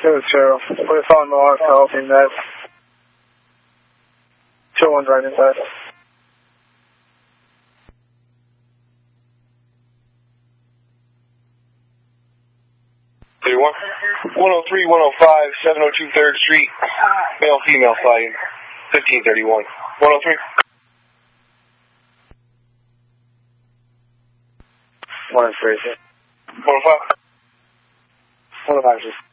2-2. We're following the last helping that. 2-1 right inside. 103, 105, 702 3rd Street. Male, female sliding. 1531. 103. 103. 105. 105.